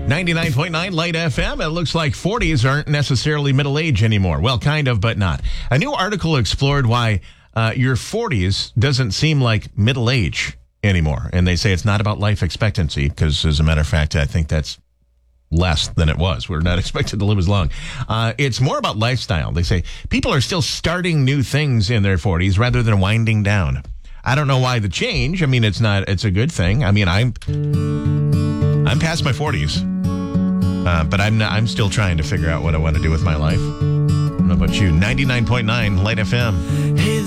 99.9 Light FM. It looks like 40s aren't necessarily middle age anymore. Well, kind of, but not. A new article explored why your 40s doesn't seem like middle age anymore. And they say it's not about life expectancy, because as a matter of fact, I think that's less than it was. We're not expected to live as long. It's more about lifestyle. They say people are still starting new things in their 40s rather than winding down. I don't know why the change. I mean, it's a good thing. I mean, I'm past my 40s. But I'm still trying to figure out what I want to do with my life. I don't know about you. 99.9 Light FM.